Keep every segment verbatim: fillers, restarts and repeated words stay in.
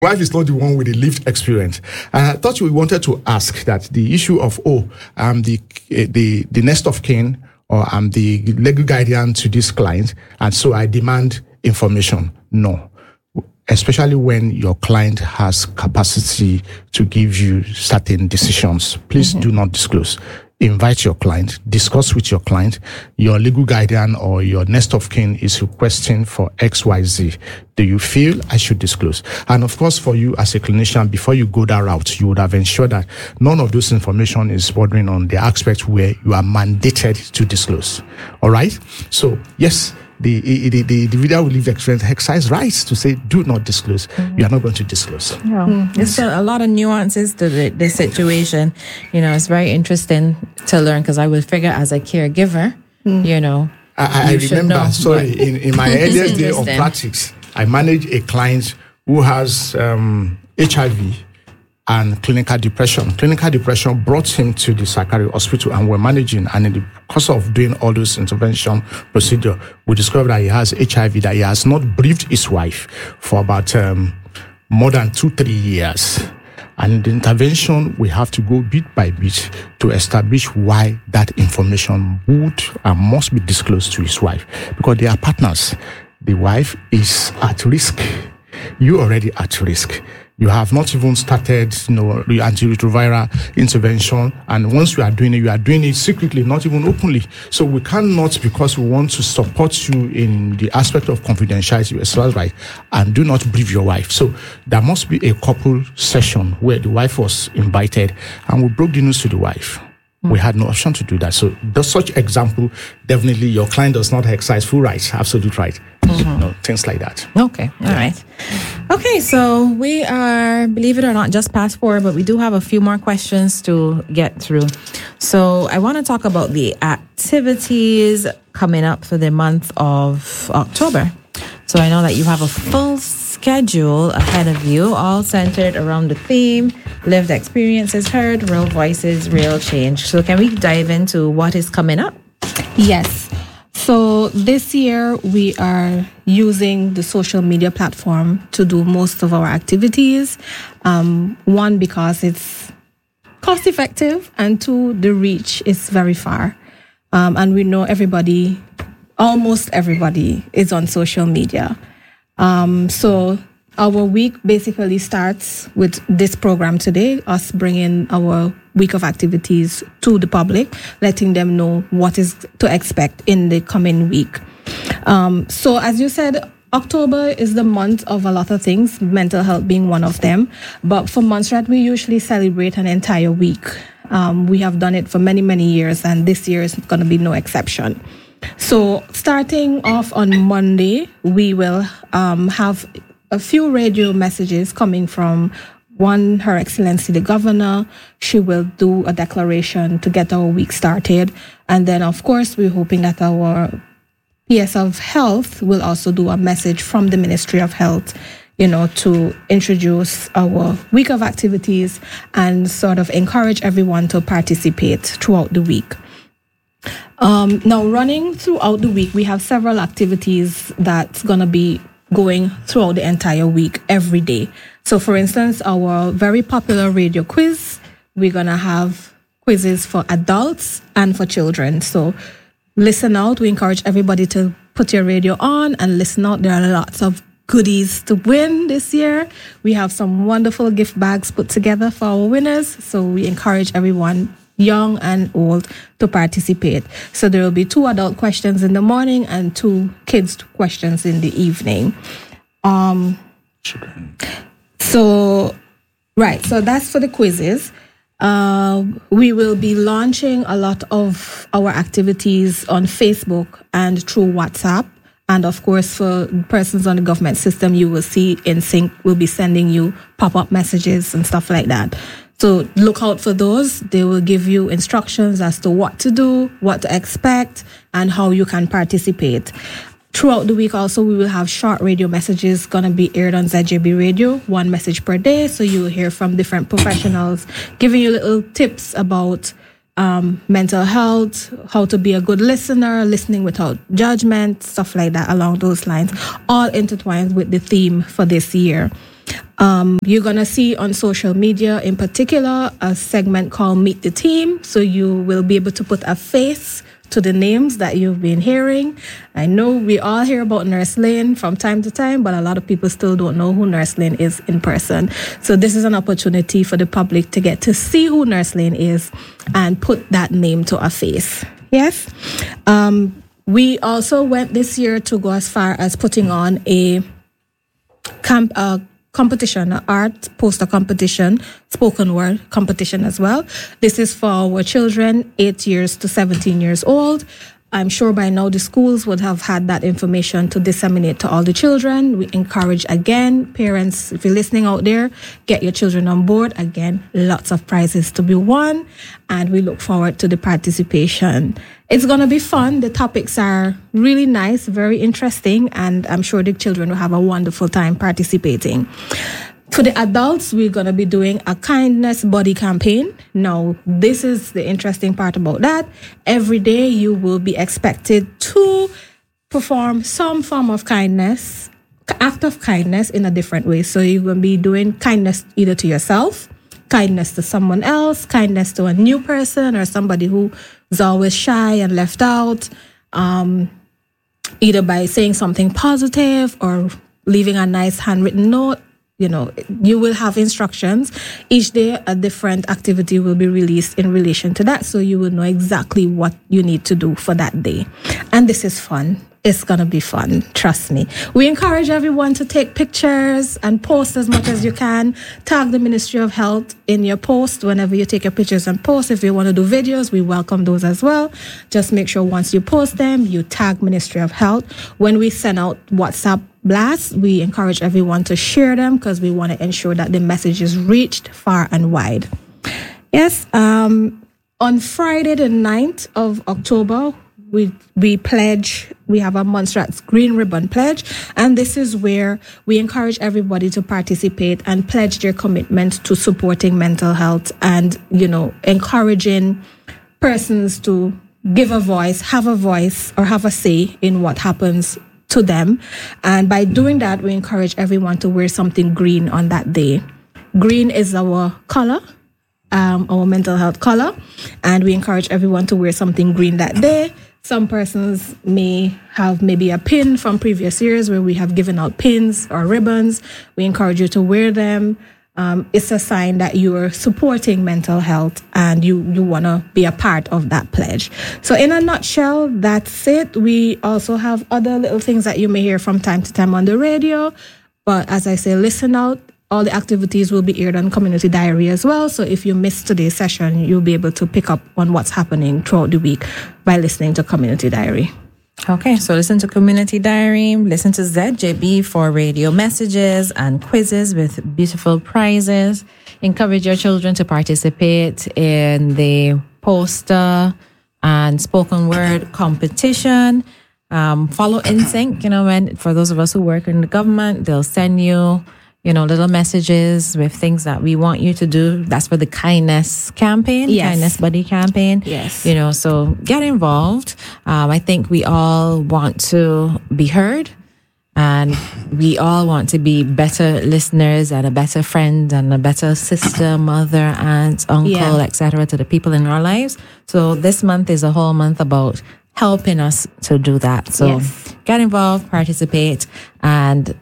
Wife is not the one with the lived experience. And I thought we wanted to ask that the issue of, oh, I'm the, the, the next of kin, or I'm the legal guardian to this client, and so I demand information. No. Especially when your client has capacity to give you certain decisions. Please mm-hmm. do not disclose. Invite your client, discuss with your client. Your legal guardian or your next of kin is requesting for X Y Z. Do you feel I should disclose? And of course, for you as a clinician, before you go that route, you would have ensured that none of those information is bordering on the aspect where you are mandated to disclose. All right? So, yes, the the the, the video will leave experience exercise rights to say do not disclose. Mm-hmm. You are not going to disclose. Yeah. Mm-hmm. There's a, a lot of nuances to the, the situation. You know, it's very interesting to learn, because I would figure as a caregiver, mm-hmm. you know, I, I you remember. know, sorry, in, in my earliest day of practice, I managed a client who has um, H I V and clinical depression. Clinical depression brought him to the psychiatric hospital, and we're managing. And in the course of doing all those intervention procedure, we discovered that he has H I V, that he has not breathed his wife for about um, more than two, three years. And in the intervention, we have to go bit by bit to establish why that information would and must be disclosed to his wife, because they are partners. The wife is at risk. You already at risk. You have not even started, you know, the antiretroviral intervention. And once you are doing it, you are doing it secretly, not even openly. So we cannot, because we want to support you in the aspect of confidentiality, as well as right, and do not brief your wife. So there must be a couple session where the wife was invited, and we broke the news to the wife. We had no option to do that. So the such example, definitely your client does not exercise full rights, absolute right. Mm-hmm. You know, things like that. Okay. All yeah. right. Okay. So we are, believe it or not, just past four, but we do have a few more questions to get through. So I want to talk about the activities coming up for the month of October. So I know that you have a full schedule ahead of you, all centered around the theme, lived experiences heard, real voices, real change. So can we dive into what is coming up? Yes. So this year we are using the social media platform to do most of our activities. Um, one, because it's cost effective, and two, the reach is very far. Um, and we know everybody, almost everybody is on social media. Um, so our week basically starts with this program today, us bringing our week of activities to the public, letting them know what is to expect in the coming week. Um, so as you said, October is the month of a lot of things, mental health being one of them. But for Montserrat, we usually celebrate an entire week. Um, we have done it for many, many years, and this year is going to be no exception. So starting off on Monday, we will um, have a few radio messages coming from one, Her Excellency the Governor. She will do a declaration to get our week started. And then, of course, we're hoping that our P S of Health will also do a message from the Ministry of Health, you know, to introduce our week of activities and sort of encourage everyone to participate throughout the week. Um, now, running throughout the week, we have several activities that's going to be going throughout the entire week, every day. So, for instance, our very popular radio quiz, we're going to have quizzes for adults and for children. So, listen out. We encourage everybody to put your radio on and listen out. There are lots of goodies to win this year. We have some wonderful gift bags put together for our winners. So, we encourage everyone, young and old, to participate. So there will be two adult questions in the morning and two kids questions in the evening. Um, so, right. So that's for the quizzes. Uh, we will be launching a lot of our activities on Facebook and through WhatsApp. And of course, for persons on the government system, you will see N Sync will be sending you pop-up messages and stuff like that. So look out for those. They will give you instructions as to what to do, what to expect, and how you can participate. Throughout the week also, we will have short radio messages going to be aired on Z J B Radio, one message per day. So you will hear from different professionals, giving you little tips about um, mental health, how to be a good listener, listening without judgment, stuff like that along those lines, all intertwined with the theme for this year. Um, you're going to see on social media, in particular, a segment called Meet the Team. So you will be able to put a face to the names that you've been hearing. I know we all hear about Nurse Lane from time to time, but a lot of people still don't know who Nurse Lane is in person. So this is an opportunity for the public to get to see who Nurse Lane is and put that name to a face. Yes. Um, we also went this year to go as far as putting on a camp, uh, competition, an art poster competition, spoken word competition as well. This is for our children, eight years to seventeen years old. I'm sure by now the schools would have had that information to disseminate to all the children. We encourage, again, parents, if you're listening out there, get your children on board. Again, lots of prizes to be won, and we look forward to the participation. It's going to be fun. The topics are really nice, very interesting, and I'm sure the children will have a wonderful time participating. For the adults, we're going to be doing a kindness body campaign. Now, this is the interesting part about that. Every day you will be expected to perform some form of kindness, act of kindness in a different way. So you're going to be doing kindness either to yourself, kindness to someone else, kindness to a new person or somebody who is always shy and left out, um, either by saying something positive or leaving a nice handwritten note. You know, you will have instructions. Each day, a different activity will be released in relation to that. So you will know exactly what you need to do for that day. And this is fun. It's going to be fun. Trust me. We encourage everyone to take pictures and post as much as you can. Tag the Ministry of Health in your post whenever you take your pictures and post. If you want to do videos, we welcome those as well. Just make sure once you post them, you tag Ministry of Health. When we send out WhatsApp blasts, we encourage everyone to share them because we want to ensure that the message is reached far and wide. Yes, um, on Friday the ninth of October, we we pledge, we have a Montserrat's Green Ribbon Pledge, and this is where we encourage everybody to participate and pledge their commitment to supporting mental health and, you know, encouraging persons to give a voice, have a voice, or have a say in what happens to them. And by doing that, we encourage everyone to wear something green on that day. Green is our color, um, our mental health color, and we encourage everyone to wear something green that day. Some persons may have maybe a pin from previous years where we have given out pins or ribbons. We encourage you to wear them. Um, it's a sign that you are supporting mental health and you, you want to be a part of that pledge. So in a nutshell, that's it. We also have other little things that you may hear from time to time on the radio. But as I say, listen out. All the activities will be aired on Community Diary as well. So if you missed today's session, you'll be able to pick up on what's happening throughout the week by listening to Community Diary. Okay, so listen to Community Diary, listen to Z J B for radio messages and quizzes with beautiful prizes. Encourage your children to participate in the poster and spoken word competition. Um, follow InSync, you know, when for those of us who work in the government, they'll send you, you know, little messages with things that we want you to do. That's for the kindness campaign, yes. kindness buddy campaign. Yes. You know, so get involved. Um, I think we all want to be heard and we all want to be better listeners and a better friend and a better sister, mother, aunt, uncle, yeah. et cetera to the people in our lives. So this month is a whole month about helping us to do that. So yes. get involved, participate, and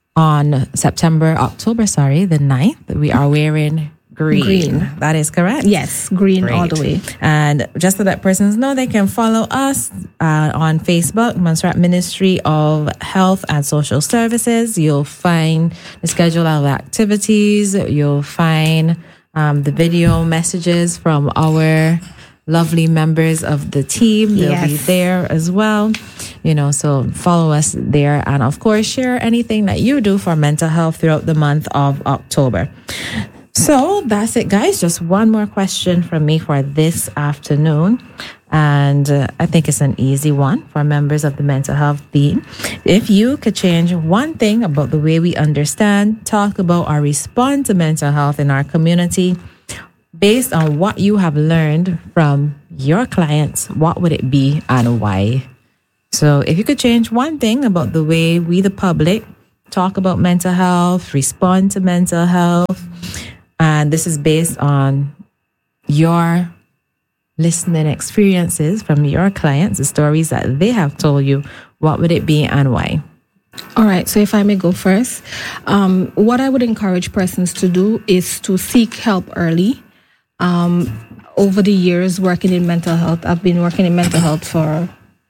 on September, October, sorry, the ninth, we are wearing green. Green. That is correct? Yes, green Great. all the way. And just to let persons know, they can follow us uh, on Facebook, Montserrat Ministry of Health and Social Services. You'll find the schedule of activities. You'll find um, the video messages from our lovely members of the team. They'll yes. be there as well. You know, so follow us there. And of course, share anything that you do for mental health throughout the month of October. So that's it, guys. Just one more question from me for this afternoon. And uh, I think it's an easy one for members of the mental health team. If you could change one thing about the way we understand, talk about, or respond to mental health in our community, based on what you have learned from your clients, what would it be and why? So if you could change one thing about the way we, the public, talk about mental health, respond to mental health. And this is based on your listening experiences from your clients, the stories that they have told you. What would it be and why? All right. So if I may go first, um, what I would encourage persons to do is to seek help early. Um, over the years working in mental health, I've been working in mental health for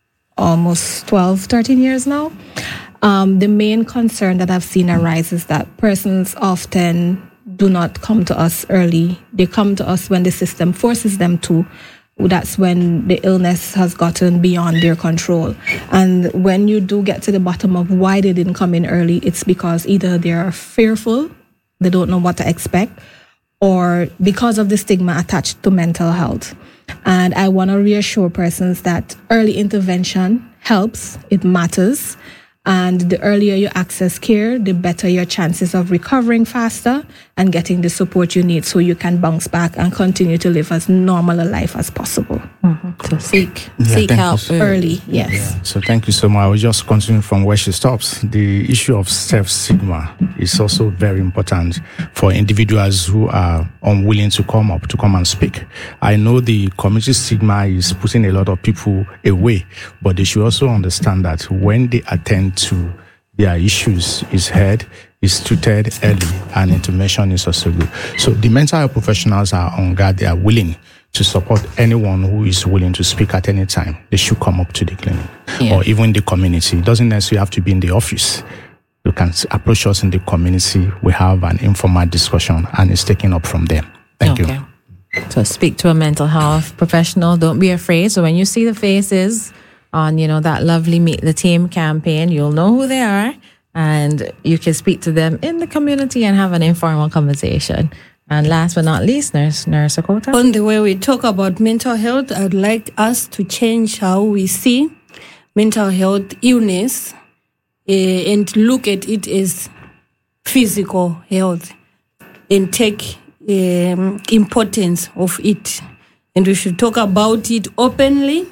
almost twelve, thirteen years now. Um, the main concern that I've seen arise is that persons often do not come to us early. They come to us when the system forces them to. That's when the illness has gotten beyond their control. And when you do get to the bottom of why they didn't come in early, it's because either they are fearful, they don't know what to expect, or because of the stigma attached to mental health. And I want to reassure persons that early intervention helps, it matters. And the earlier you access care, the better your chances of recovering faster and getting the support you need so you can bounce back and continue to live as normal a life as possible. Mm-hmm. So seek, yeah, seek help you. early, yes. Yeah. So thank you so much. I will just continue from where she stops. The issue of self-stigma is also very important for individuals who are unwilling to come up, to come and speak. I know the community stigma is putting a lot of people away, but they should also understand that when they attend to their issues is heard, is treated early, and intervention is also good. So the mental health professionals are on guard. They are willing to support anyone who is willing to speak at any time. They should come up to the clinic yeah. or even the community. It doesn't necessarily have to be in the office. You can approach us in the community. We have an informal discussion and it's taken up from there. Thank okay. you. So speak to a mental health professional. Don't be afraid. So when you see the faces on, you know, that lovely Meet the Team campaign, you'll know who they are and you can speak to them in the community and have an informal conversation. And last but not least, Nurse, Nurse Okota. On the way we talk about mental health, I'd like us to change how we see mental health illness uh, and look at it as physical health and take um, importance of it. And we should talk about it openly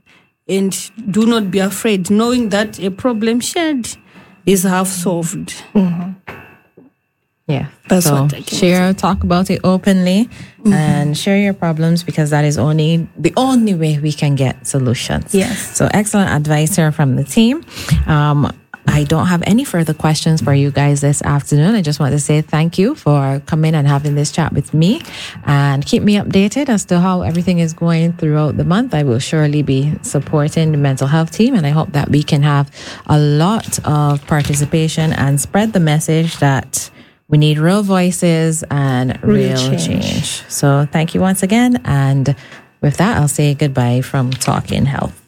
and do not be afraid, knowing that a problem shared is half solved. Mm-hmm. Yeah, that's so what I can share, say. Talk about it openly, mm-hmm. and share your problems because that is only the only way we can get solutions. Yes. So excellent advice here from the team. Um, I don't have any further questions for you guys this afternoon. I just want to say thank you for coming and having this chat with me and keep me updated as to how everything is going throughout the month. I will surely be supporting the mental health team and I hope that we can have a lot of participation and spread the message that we need real voices and real, real change. change. So thank you once again. And with that, I'll say goodbye from Talking Health.